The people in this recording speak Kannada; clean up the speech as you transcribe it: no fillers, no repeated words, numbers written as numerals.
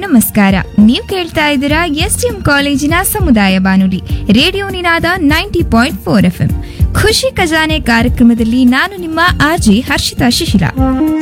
ನಮಸ್ಕಾರ. ನೀವು ಕೇಳ್ತಾ ಇದ್ದೀರಾ ಎಸ್ಟಿಎಂ ಕಾಲೇಜಿನ ಸಮುದಾಯ ಬಾನುಲಿ ರೇಡಿಯೋ ನಿನಾದ 90.4 FM. ಖುಷಿ ಖಜಾನೆ ಕಾರ್ಯಕ್ರಮದಲ್ಲಿ ನಾನು ನಿಮ್ಮ ಆರ್ಜಿ ಹರ್ಷಿತಾ ಶಿಶಿಲ.